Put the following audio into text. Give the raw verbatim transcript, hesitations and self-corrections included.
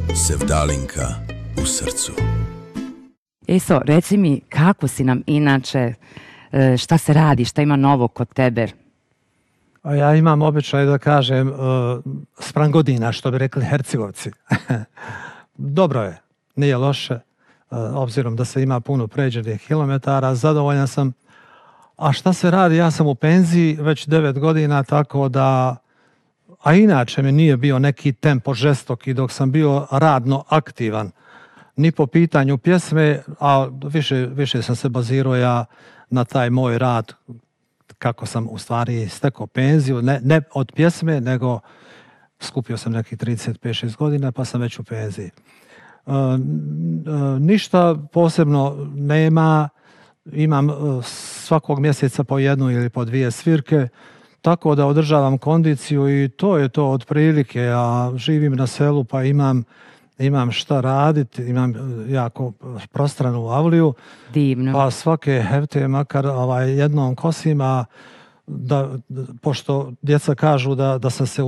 Sevdalinka u srcu. Eso, reci mi kako si nam inače, šta se radi, šta ima novo kod tebe? Ja imam običaj da kažem spram godina, što bi rekli Hercegovci. Dobro je, nije loše, obzirom da se ima puno pređenih kilometara, zadovoljan sam. A šta se radi? Ja sam u penziji već devet godina, tako da, a inače mi nije bio neki tempo žestoki dok sam bio radno aktivan. Ni po pitanju pjesme, a više, više sam se bazirao ja na taj moj rad kako sam u stvari stekao penziju, ne, ne od pjesme, nego skupio sam nekih trideset pet šest godina pa sam već u penziji. E, ništa posebno nema, imam svakog mjeseca po jednu ili po dvije svirke, tako da održavam kondiciju i to je to otprilike, a živim na selu pa imam imam šta raditi, imam jako prostranu avliju. Divno. Pa svake hefte makar ovaj, jednom kosim, a da, pošto djeca kažu da, da sam se